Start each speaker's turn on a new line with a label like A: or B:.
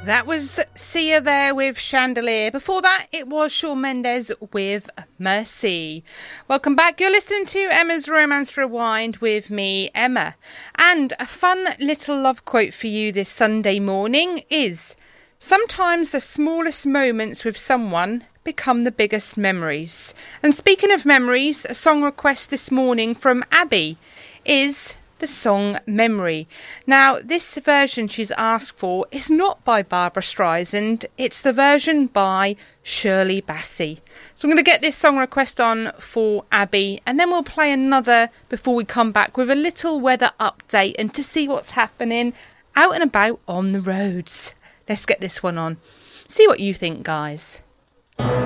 A: That was Sia there with Chandelier. Before that, it was Shawn Mendes with Mercy. Welcome back. You're listening to Emma's Romance Rewind with me, Emma. And a fun little love quote for you this Sunday morning is, sometimes the smallest moments with someone become the biggest memories. And speaking of memories, a song request this morning from Abby is the song Memory. Now, this version she's asked for is not by Barbra Streisand, it's the version by Shirley Bassey. So I'm going to get this song request on for Abby, and then we'll play another before we come back with a little weather update and to see what's happening out and about on the roads. Let's get this one on. See what you think, guys.